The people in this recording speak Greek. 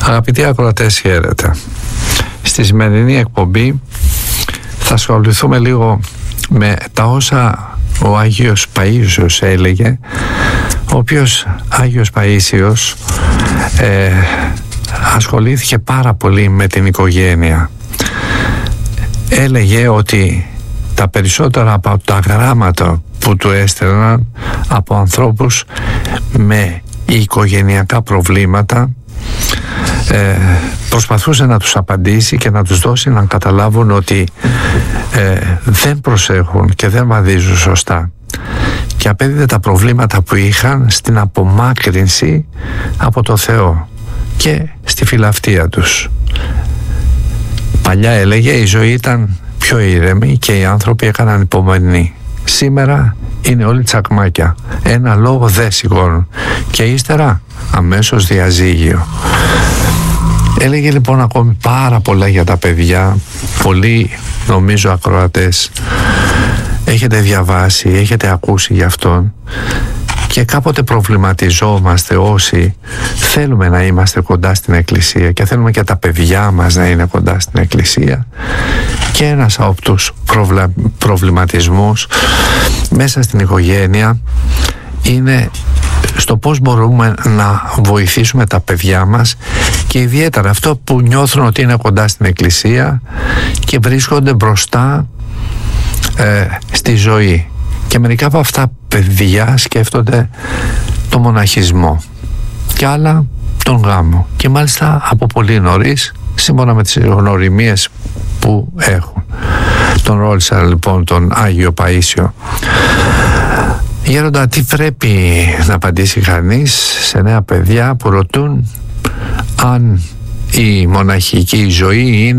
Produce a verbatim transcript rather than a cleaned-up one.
Αγαπητοί ακροατές, χαίρετε. Στη σημερινή εκπομπή θα ασχοληθούμε λίγο με τα όσα ο Άγιος Παΐσιος έλεγε, ο οποίος Άγιος Παΐσιος ε, ασχολήθηκε πάρα πολύ με την οικογένεια. Έλεγε ότι τα περισσότερα από τα γράμματα που του έστελναν από ανθρώπους με οικογενειακά προβλήματα ε, προσπαθούσε να τους απαντήσει και να τους δώσει να καταλάβουν ότι ε, δεν προσέχουν και δεν βαδίζουν σωστά, και απέδιδε τα προβλήματα που είχαν στην απομάκρυνση από το Θεό και στη φιλαυτία τους. Παλιά, έλεγε, η ζωή ήταν πιο ήρεμη και οι άνθρωποι έκαναν υπομονή. Σήμερα είναι όλοι τσακμάκια, ένα λόγο δεν σηκώνουν και ύστερα αμέσως διαζύγιο. Έλεγε λοιπόν ακόμη πάρα πολλά για τα παιδιά. Πολλοί, νομίζω, ακροατές έχετε διαβάσει, έχετε ακούσει γι' αυτόν, και κάποτε προβληματιζόμαστε όσοι θέλουμε να είμαστε κοντά στην Εκκλησία και θέλουμε και τα παιδιά μας να είναι κοντά στην Εκκλησία. Και ένας από τους προβλα... προβληματισμούς μέσα στην οικογένεια είναι στο πώς μπορούμε να βοηθήσουμε τα παιδιά μας, και ιδιαίτερα αυτό που νιώθουν ότι είναι κοντά στην Εκκλησία και βρίσκονται μπροστά ε, στη ζωή. Και μερικά από αυτά παιδιά σκέφτονται το μοναχισμό και άλλα τον γάμο, και μάλιστα από πολύ νωρίς, σύμφωνα με τις γνωριμίες που έχουν. Τον ρώτησα λοιπόν τον Άγιο Παΐσιο: γέροντα, τι πρέπει να απαντήσει κανείς σε νέα παιδιά που ρωτούν αν η μοναχική ζωή είναι